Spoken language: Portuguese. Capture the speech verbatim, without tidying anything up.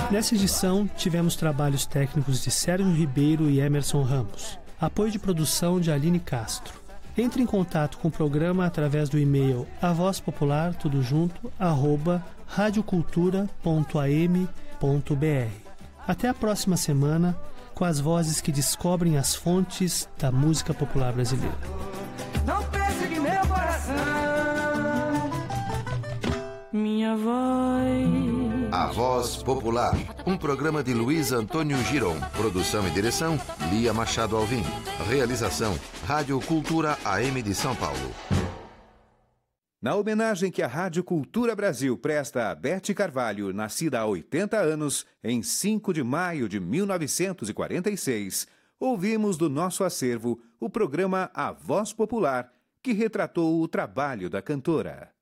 Nessa edição, tivemos trabalhos técnicos de Sérgio Ribeiro e Emerson Ramos. Apoio de produção de Aline Castro. Entre em contato com o programa através do e-mail avozpopular, tudo junto, arroba radiocultura ponto a m ponto b r. Até a próxima semana, com as vozes que descobrem as fontes da música popular brasileira. Não pense que meu coração, minha voz. A Voz Popular, um programa de Luiz Antônio Giron. Produção e direção, Lia Machado Alvim. Realização, Rádio Cultura A M de São Paulo. Na homenagem que a Rádio Cultura Brasil presta a Bete Carvalho, nascida há oitenta anos, em cinco de maio de mil novecentos e quarenta e seis, ouvimos do nosso acervo o programa A Voz Popular, que retratou o trabalho da cantora.